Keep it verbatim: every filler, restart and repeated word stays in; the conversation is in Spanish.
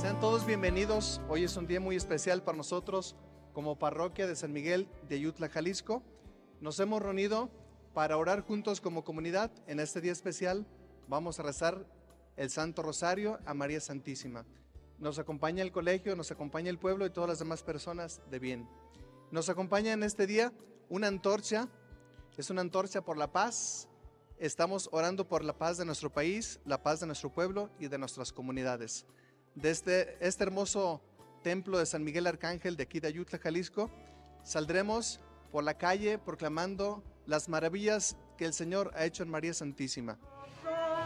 Sean todos bienvenidos. Hoy es un día muy especial para nosotros como parroquia de San Miguel de Ayutla, Jalisco. Nos hemos reunido para orar juntos como comunidad. En este día especial vamos a rezar el Santo Rosario a María Santísima. Nos acompaña el colegio, nos acompaña el pueblo y todas las demás personas de bien. Nos acompaña en este día una antorcha, es una antorcha por la paz. Estamos orando por la paz de nuestro país, la paz de nuestro pueblo y de nuestras comunidades. Desde este hermoso templo de San Miguel Arcángel de aquí de Ayutla, Jalisco, saldremos por la calle proclamando las maravillas que el Señor ha hecho en María Santísima.